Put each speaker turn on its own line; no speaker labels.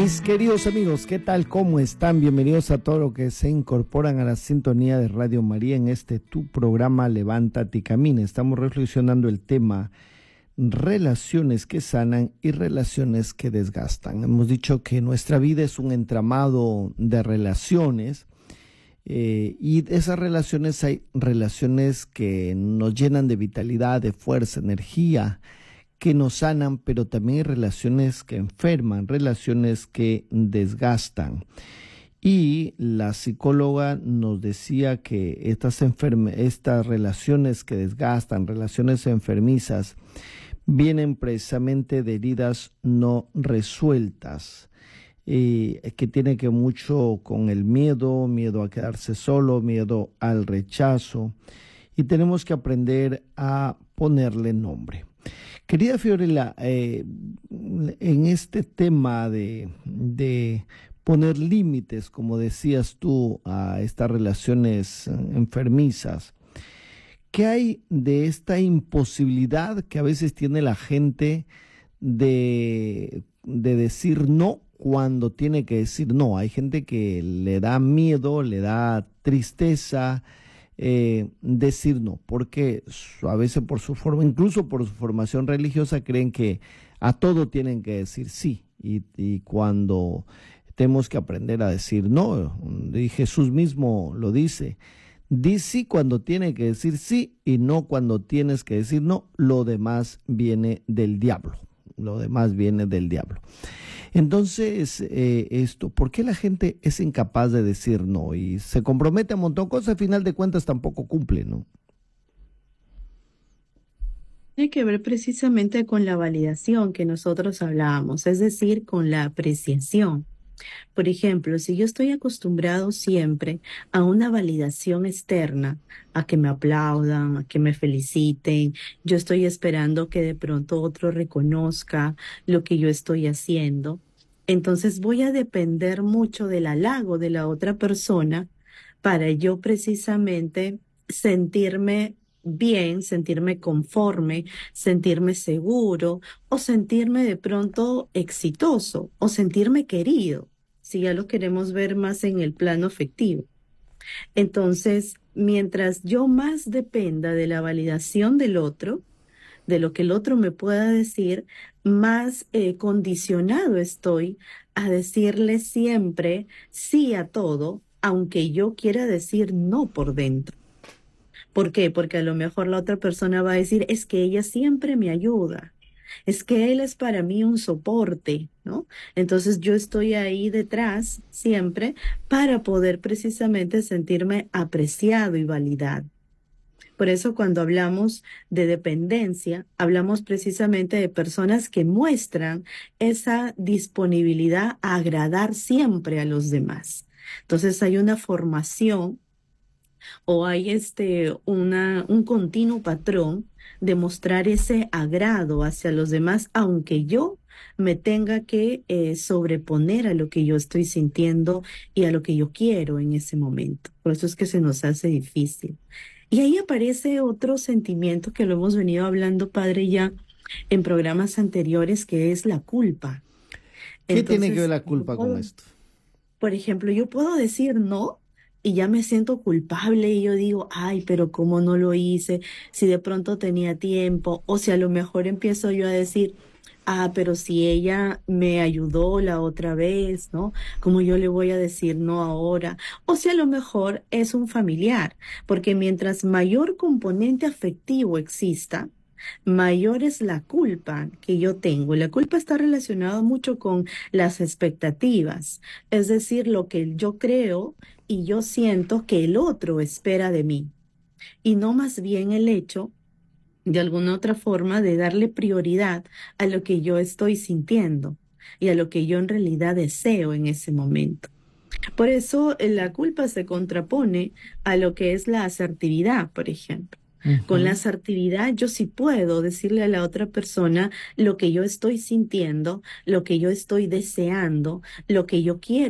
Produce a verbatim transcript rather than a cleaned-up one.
Mis queridos amigos, ¿qué tal? ¿Cómo están? Bienvenidos a todos los que se incorporan a la sintonía de Radio María en este tu programa Levántate y Camina. Estamos reflexionando el tema relaciones que sanan y relaciones que desgastan. Hemos dicho que nuestra vida es un entramado de relaciones eh, y de esas relaciones hay relaciones que nos llenan de vitalidad, de fuerza, energía, que nos sanan, pero también hay relaciones que enferman, relaciones que desgastan. Y la psicóloga nos decía que estas, enferme- estas relaciones que desgastan, relaciones enfermizas, vienen precisamente de heridas no resueltas, eh, que tiene que mucho con el miedo, miedo a quedarse solo, miedo al rechazo, y tenemos que aprender a ponerle nombre. Querida Fiorella, eh, en este tema de, de poner límites, como decías tú, a estas relaciones enfermizas, ¿qué hay de esta imposibilidad que a veces tiene la gente de, de decir no cuando tiene que decir no? Hay gente que le da miedo, le da tristeza, Eh, decir no, porque a veces por su forma, incluso por su formación religiosa, creen que a todo tienen que decir sí, y, y cuando tenemos que aprender a decir no, y Jesús mismo lo dice, di sí cuando tiene que decir sí y no cuando tienes que decir no, lo demás viene del diablo, lo demás viene del diablo. Entonces, eh, esto, ¿por qué la gente es incapaz de decir no? Y se compromete a un montón de cosas, al final de cuentas tampoco cumple, ¿no?
Tiene que ver precisamente con la validación que nosotros hablábamos, es decir, con la apreciación. Por ejemplo, si yo estoy acostumbrado siempre a una validación externa, a que me aplaudan, a que me feliciten, yo estoy esperando que de pronto otro reconozca lo que yo estoy haciendo, entonces voy a depender mucho del halago de la otra persona para yo precisamente sentirme bien, sentirme conforme, sentirme seguro o sentirme de pronto exitoso o sentirme querido, si ya lo queremos ver más en el plano afectivo. Entonces, mientras yo más dependa de la validación del otro, de lo que el otro me pueda decir, más eh, condicionado estoy a decirle siempre sí a todo, aunque yo quiera decir no por dentro. ¿Por qué? Porque a lo mejor la otra persona va a decir, es que ella siempre me ayuda, es que él es para mí un soporte, ¿no? Entonces yo estoy ahí detrás siempre para poder precisamente sentirme apreciado y validado. Por eso cuando hablamos de dependencia, hablamos precisamente de personas que muestran esa disponibilidad a agradar siempre a los demás. Entonces hay una formación o hay este, una, un continuo patrón de mostrar ese agrado hacia los demás, aunque yo me tenga que eh, sobreponer a lo que yo estoy sintiendo y a lo que yo quiero en ese momento. Por eso es que se nos hace difícil. Y ahí aparece otro sentimiento que lo hemos venido hablando, padre, ya en programas anteriores, que es la culpa.
¿Qué tiene que ver
Entonces,
la
yo
culpa con
puedo,
esto?
por ejemplo, yo puedo decir no y ya me siento culpable y yo digo, ay, pero ¿cómo no lo hice? Si de pronto tenía tiempo, o si a lo mejor empiezo yo a decir, ah, pero si ella me ayudó la otra vez, ¿no? ¿Cómo yo le voy a decir no ahora? O si a lo mejor es un familiar, porque mientras mayor componente afectivo exista, mayor es la culpa que yo tengo. La culpa está relacionada mucho con las expectativas, es decir, lo que yo creo y yo siento que el otro espera de mí, y no más bien el hecho de alguna otra forma de darle prioridad a lo que yo estoy sintiendo y a lo que yo en realidad deseo en ese momento. Por eso eh, la culpa se contrapone a lo que es la asertividad, por ejemplo. Con la
Ujú.
asertividad yo sí puedo decirle a la otra persona lo que yo estoy sintiendo, lo que yo estoy deseando, lo que yo quiero.